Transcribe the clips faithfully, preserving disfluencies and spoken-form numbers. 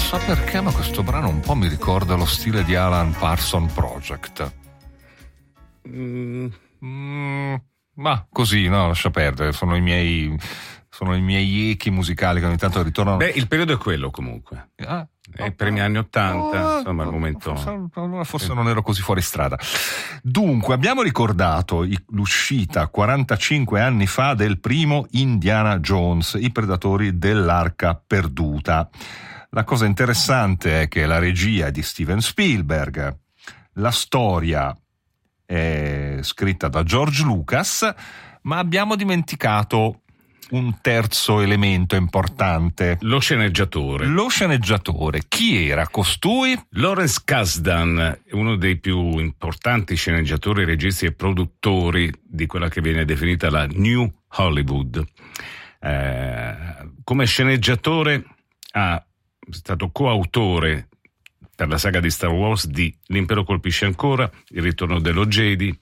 so perché, ma questo brano un po' mi ricorda lo stile di Alan Parsons Project. Mm, mm, ma così, no, lascia perdere, sono i miei sono i miei echi musicali che ogni tanto ritornano. Beh, il periodo è quello comunque. Ah, È per gli anni Ottanta, insomma, il momento. Forse, forse non ero così fuori strada. Dunque, abbiamo ricordato i, l'uscita quarantacinque anni fa del primo Indiana Jones, I Predatori dell'Arca Perduta. La cosa interessante è che la regia è di Steven Spielberg, la storia è scritta da George Lucas, ma abbiamo dimenticato un terzo elemento importante. Lo sceneggiatore. Lo sceneggiatore. Chi era costui? Lawrence Kasdan, uno dei più importanti sceneggiatori, registi e produttori di quella che viene definita la New Hollywood. Eh, come sceneggiatore ha è stato coautore per la saga di Star Wars di L'impero colpisce ancora, Il ritorno dello Jedi,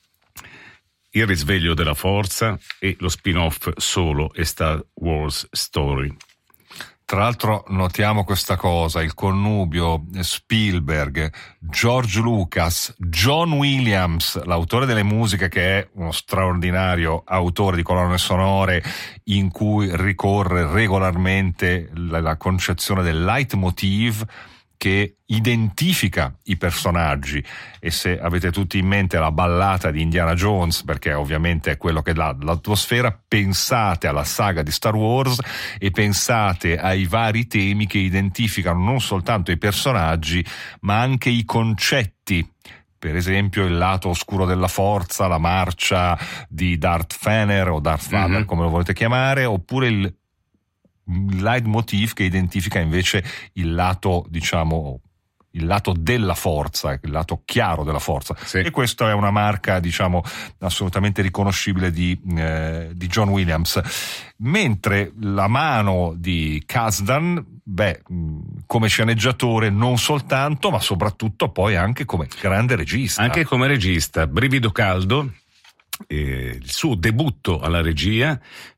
Il risveglio della forza e lo spin-off Solo e Star Wars Story. Tra l'altro notiamo questa cosa, il connubio Spielberg, George Lucas, John Williams, l'autore delle musiche, che è uno straordinario autore di colonne sonore in cui ricorre regolarmente la, la concezione del leitmotiv che identifica i personaggi. E se avete tutti in mente la ballata di Indiana Jones, perché ovviamente è quello che dà l'atmosfera, pensate alla saga di Star Wars e pensate ai vari temi che identificano non soltanto i personaggi ma anche i concetti. Per esempio il lato oscuro della forza, la marcia di Darth Vader o Darth Vader, mm-hmm. come lo volete chiamare, oppure il leitmotiv che identifica invece il lato, diciamo, il lato della forza, il lato chiaro della forza. Sì. E questa è una marca, diciamo, assolutamente riconoscibile di, eh, di John Williams. Mentre la mano di Kasdan, beh, come sceneggiatore non soltanto, ma soprattutto poi anche come grande regista. Anche come regista, Brivido caldo. Eh, il suo debutto alla regia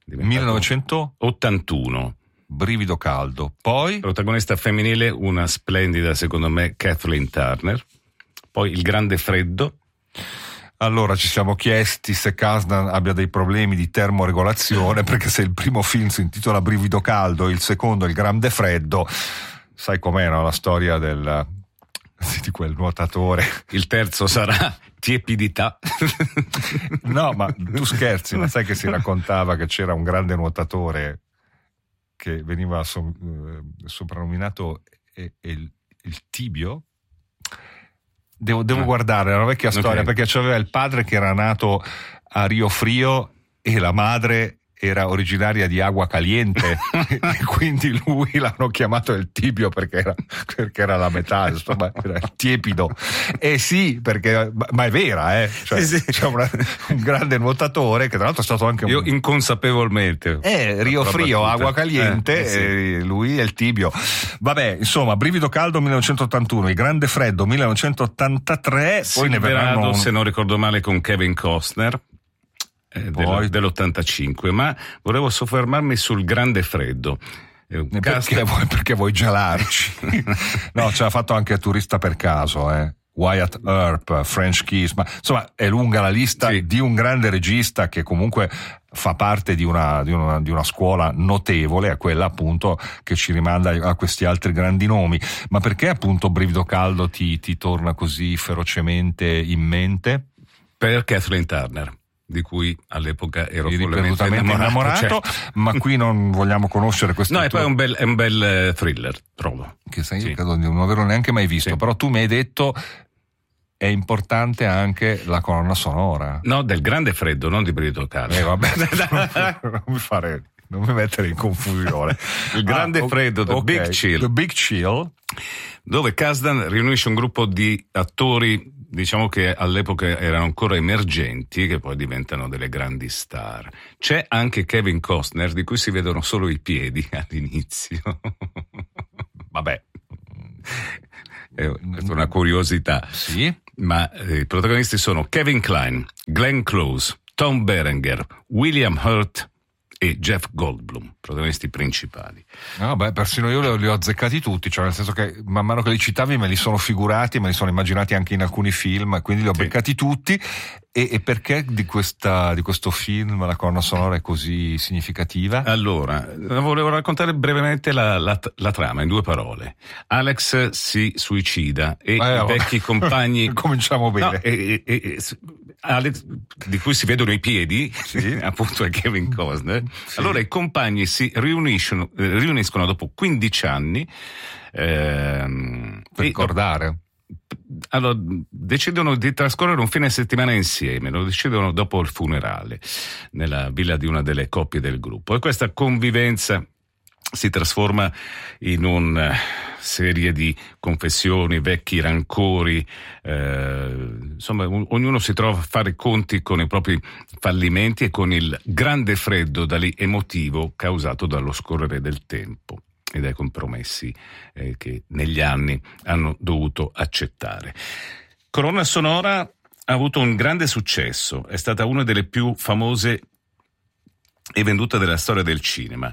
millenovecentottantuno, Brivido caldo. Poi protagonista femminile una splendida, secondo me, Kathleen Turner. Poi Il grande freddo. Allora ci siamo chiesti se Kasdan abbia dei problemi di termoregolazione, perché se il primo film si intitola Brivido caldo, il secondo Il grande freddo, sai com'è, no? La storia del di quel nuotatore. Il terzo sarà tiepidità. No, ma tu scherzi, ma sai che si raccontava che c'era un grande nuotatore che veniva so, eh, soprannominato eh, il, il tibio? Devo, devo ah. guardare, è una vecchia storia, okay. Perché c'aveva il padre che era nato a Rio Frio e la madre era originaria di Agua Caliente e quindi lui l'hanno chiamato il tibio perché era, perché era la metà, insomma, era il tiepido. E sì, perché, ma è vera, eh? Cioè, sì, sì. C'è una, un grande nuotatore che tra l'altro è stato anche un... Io inconsapevolmente. Eh, Rio Frio, Agua Caliente, eh, eh sì. E lui è il tibio. Vabbè, insomma, Brivido caldo millenovecentottantuno, Il grande freddo millenovecentottantatré, sì, poi ne verranno... se non ricordo male, con Kevin Costner. Poi, dell'ottantacinque, ma volevo soffermarmi sul grande freddo. Perché, Cast... vuoi, perché vuoi gelarci? No, ce l'ha fatto anche Turista per caso, eh. Wyatt Earp, French Kiss, ma insomma è lunga la lista, sì. Di un grande regista che comunque fa parte di una, di una, di una scuola notevole, a quella appunto che ci rimanda a questi altri grandi nomi. Ma perché appunto Brivido caldo ti, ti torna così ferocemente in mente? Per Kathleen Turner, di cui all'epoca ero follemente innamorato, innamorato certo. Ma qui non vogliamo conoscere questo. No, e poi è un bel, è un bel thriller, trovo. Che sai, sì. Io credo di non averlo neanche mai visto, sì. Però tu mi hai detto è importante anche la colonna sonora. No, del grande freddo, non di Brivido caldo. Eh vabbè, non mi fare, non mi mettere in confusione. Il grande ah, freddo, The okay. Big Chill. The Big Chill, dove Kasdan riunisce un gruppo di attori, diciamo che all'epoca erano ancora emergenti, che poi diventano delle grandi star. C'è anche Kevin Costner, di cui si vedono solo i piedi all'inizio. Vabbè, è una curiosità. Sì. Ma eh, i protagonisti sono Kevin Kline, Glenn Close, Tom Berenger, William Hurt e Jeff Goldblum, protagonisti principali. No, beh, persino io li ho, li ho azzeccati tutti, cioè nel senso che man mano che li citavi me li sono figurati, me li sono immaginati anche in alcuni film, quindi li ho sì. beccati tutti. E, e perché di, questa, di questo film la colonna sonora è così significativa? Allora, volevo raccontare brevemente la, la, la trama in due parole. Alex si suicida e eh, i vecchi compagni... Cominciamo bene. No, e, e, e, Alex, di cui si vedono i piedi, sì. appunto è Kevin Costner. Sì. Allora i compagni si riuniscono, riuniscono dopo quindici anni ehm, per ricordare. Allora, decidono di trascorrere un fine settimana insieme, lo decidono dopo il funerale, nella villa di una delle coppie del gruppo. E questa convivenza si trasforma in una serie di confessioni, vecchi rancori, eh, insomma, un, ognuno si trova a fare i conti con i propri fallimenti e con il grande freddo da lì emotivo causato dallo scorrere del tempo e dai compromessi eh, che negli anni hanno dovuto accettare. Colonna sonora ha avuto un grande successo, è stata una delle più famose e vendute della storia del cinema.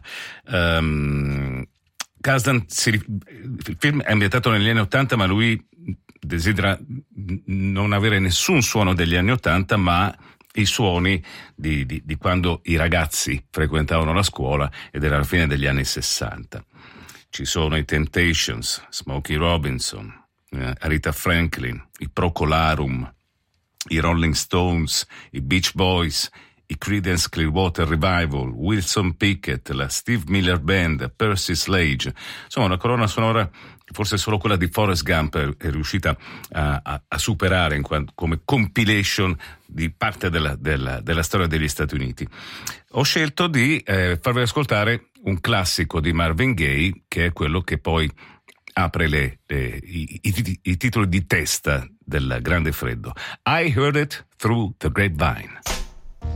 Um, Kasdan si, il film è ambientato negli anni Ottanta, ma lui desidera non avere nessun suono degli anni Ottanta, ma i suoni di, di, di quando i ragazzi frequentavano la scuola ed era la fine degli anni Sessanta. Ci sono i Temptations, Smokey Robinson, eh, Aretha Franklin, i Procolarum, i Rolling Stones, i Beach Boys, i Creedence Clearwater Revival, Wilson Pickett, la Steve Miller Band, Percy Sledge. Insomma, una colonna sonora che forse solo quella di Forrest Gump è, è riuscita a, a, a superare in quanto, come compilation di parte della, della, della storia degli Stati Uniti. Ho scelto di eh, farvi ascoltare un classico di Marvin Gaye, che è quello che poi apre le, le, i, i, i titoli di testa del Grande Freddo. I Heard It Through the Grapevine.